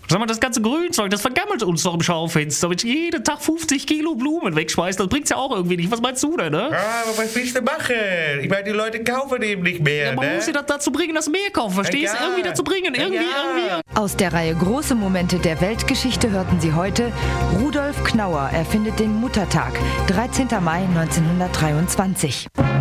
Sag mal, das ganze Grünzeug, das vergammelt uns doch im Schaufenster. Wenn ich jeden Tag 50 Kilo Blumen wegschmeiße, das bringt's ja auch irgendwie nicht. Was meinst du denn, ne? Ja, aber was willst du machen? Ich meine, die Leute kaufen eben nicht mehr, Ja, man ne? muss sie das dazu bringen, dass mehr kaufen, verstehst du? Ja. Irgendwie dazu bringen, irgendwie. Aus der Reihe Große Momente der Weltgeschichte hörten Sie heute: Rudolf Knauer erfindet den Muttertag, 13. Mai 1923.